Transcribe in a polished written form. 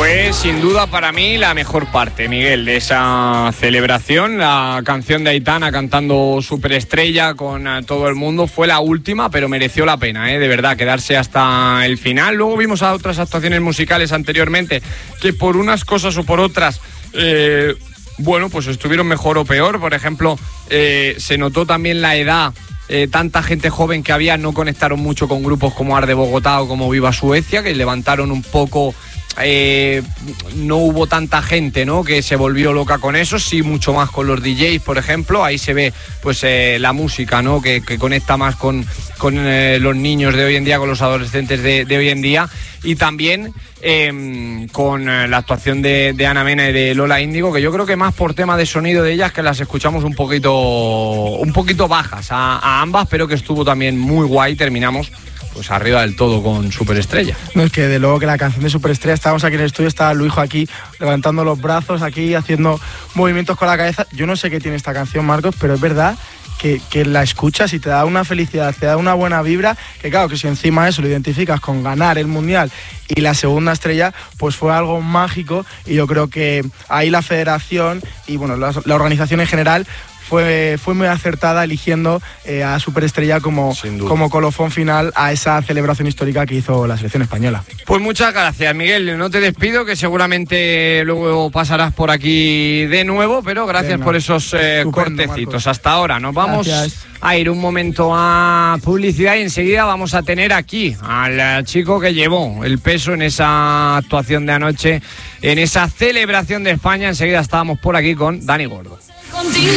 Fue sin duda para mí la mejor parte, Miguel, de esa celebración. La canción de Aitana cantando Superestrella con todo el mundo fue la última, pero mereció la pena, de verdad, quedarse hasta el final. Luego vimos a otras actuaciones musicales anteriormente que por unas cosas o por otras, bueno, pues estuvieron mejor o peor. Por ejemplo, se notó también la edad. Tanta gente joven que había, no conectaron mucho con grupos como Arde Bogotá o como Viva Suecia, que levantaron un poco. No hubo tanta gente, ¿no?, que se volvió loca con eso, sí mucho más con los DJs, por ejemplo. Ahí se ve pues la música, ¿no?, que conecta más con los niños de hoy en día, con los adolescentes de hoy en día. Y también con la actuación de Ana Mena y de Lola Índigo, que yo creo que más por tema de sonido de ellas, que las escuchamos un poquito bajas a ambas, pero que estuvo también muy guay. Terminamos pues arriba del todo con Superestrella. No, es que de luego que la canción de Superestrella, estábamos aquí en el estudio, estaba Luijo aquí levantando los brazos, aquí haciendo movimientos con la cabeza. Yo no sé qué tiene esta canción, Marcos, pero es verdad que la escuchas y te da una felicidad, te da una buena vibra, que claro, que si encima eso lo identificas con ganar el Mundial y la segunda estrella, pues fue algo mágico. Y yo creo que ahí la federación y bueno, la organización en general fue muy acertada eligiendo a Superestrella como colofón final a esa celebración histórica que hizo la selección española. Pues muchas gracias, Miguel. No te despido, que seguramente luego pasarás por aquí de nuevo, pero gracias por esos cortecitos. Marcos. Hasta ahora. Nos vamos a ir un momento a publicidad y enseguida vamos a tener aquí al chico que llevó el peso en esa actuación de anoche, en esa celebración de España. Enseguida estábamos por aquí con Dani Gordo.